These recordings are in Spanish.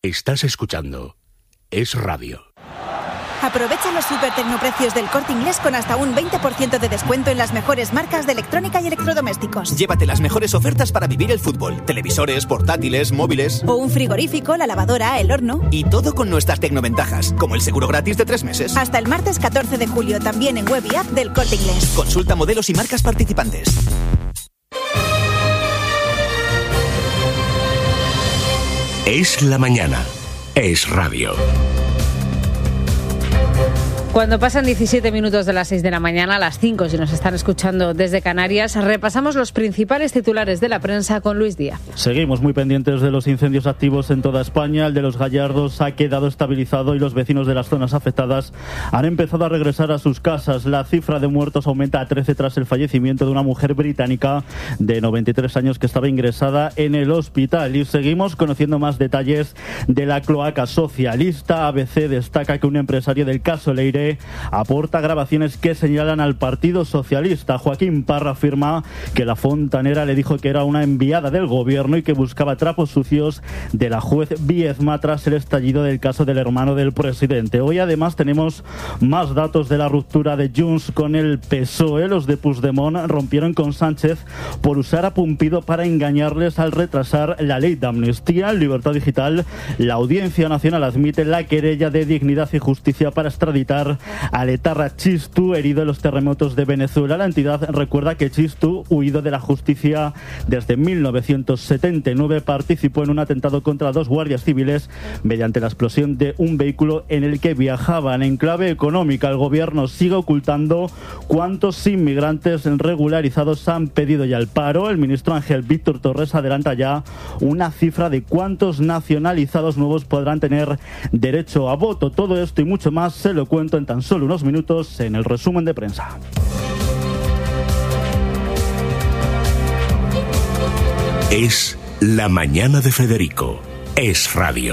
Estás escuchando Es Radio. Aprovecha los super tecnoprecios del Corte Inglés con hasta un 20% de descuento en las mejores marcas de electrónica y electrodomésticos. Llévate las mejores ofertas para vivir el fútbol. Televisores, portátiles, móviles. O un frigorífico, la lavadora, el horno. Y todo con nuestras tecnoventajas, como el seguro gratis de 3 meses. Hasta el martes 14 de julio, también en web y app del Corte Inglés. Consulta modelos y marcas participantes. Es la mañana. Es Radio. Cuando pasan 17 minutos de las 6 de la mañana, a las 5 si nos están escuchando desde Canarias, repasamos los principales titulares de la prensa con Luis Díaz. Seguimos muy pendientes de los incendios activos en toda España. El de los Gallardos ha quedado estabilizado y los vecinos de las zonas afectadas han empezado a regresar a sus casas. La cifra de muertos aumenta a 13 tras el fallecimiento de una mujer británica de 93 años que estaba ingresada en el hospital. Y seguimos conociendo más detalles de la cloaca socialista. ABC destaca que un empresario del caso Leire aporta grabaciones que señalan al Partido Socialista. Joaquín Parra afirma que la fontanera le dijo que era una enviada del gobierno y que buscaba trapos sucios de la juez Viezma tras el estallido del caso del hermano del presidente. Hoy además tenemos más datos de la ruptura de Junts con el PSOE. Los de Puigdemont rompieron con Sánchez por usar a Pumpido para engañarles al retrasar la ley de amnistía. En Libertad Digital, la Audiencia Nacional admite la querella de Dignidad y Justicia para extraditar al etarra Txistu, herido en los terremotos de Venezuela. La entidad recuerda que Txistu, huido de la justicia desde 1979, participó en un atentado contra 2 guardias civiles mediante la explosión de un vehículo en el que viajaban. En clave económica, el gobierno sigue ocultando cuántos inmigrantes regularizados han pedido ya el paro. El ministro Ángel Víctor Torres adelanta ya una cifra de cuántos nacionalizados nuevos podrán tener derecho a voto. Todo esto y mucho más se lo cuento en tan solo unos minutos en el resumen de prensa. Es la mañana de Federico. Es Radio.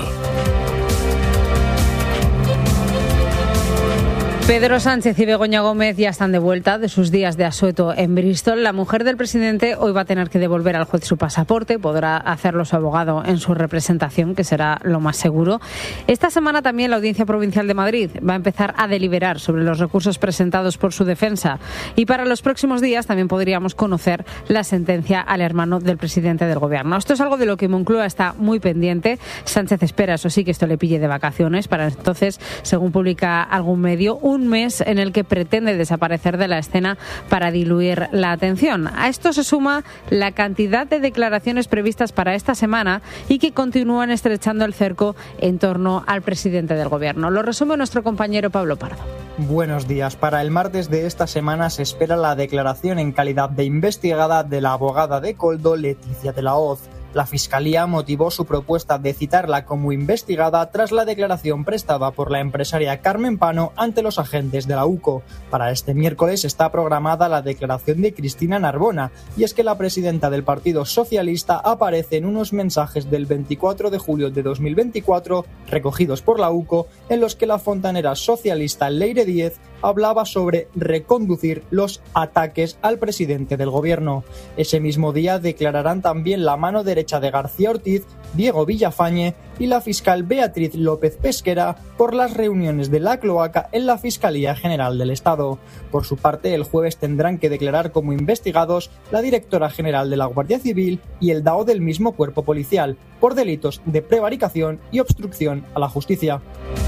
Pedro Sánchez y Begoña Gómez ya están de vuelta de sus días de asueto en Bristol. La mujer del presidente hoy va a tener que devolver al juez su pasaporte. Podrá hacerlo su abogado en su representación, que será lo más seguro. Esta semana también la Audiencia Provincial de Madrid va a empezar a deliberar sobre los recursos presentados por su defensa. Y para los próximos días también podríamos conocer la sentencia al hermano del presidente del gobierno. Esto es algo de lo que Moncloa está muy pendiente. Sánchez espera, eso sí, que esto le pille de vacaciones. Para entonces, según publica algún medio, un mes en el que pretende desaparecer de la escena para diluir la atención. A esto se suma la cantidad de declaraciones previstas para esta semana y que continúan estrechando el cerco en torno al presidente del gobierno. Lo resume nuestro compañero Pablo Pardo. Buenos días. Para el martes de esta semana se espera la declaración en calidad de investigada de la abogada de Koldo, Leticia de la Hoz. La Fiscalía motivó su propuesta de citarla como investigada tras la declaración prestada por la empresaria Carmen Pano ante los agentes de la UCO. Para este miércoles está programada la declaración de Cristina Narbona, y es que la presidenta del Partido Socialista aparece en unos mensajes del 24 de julio de 2024 recogidos por la UCO en los que la fontanera socialista Leire Díez hablaba sobre reconducir los ataques al presidente del gobierno. Ese mismo día declararán también la mano derecha de García Ortiz, Diego Villafañe y la fiscal Beatriz López Pesquera por las reuniones de la cloaca en la Fiscalía General del Estado. Por su parte, el jueves tendrán que declarar como investigados la directora general de la Guardia Civil y el DAO del mismo cuerpo policial por delitos de prevaricación y obstrucción a la justicia.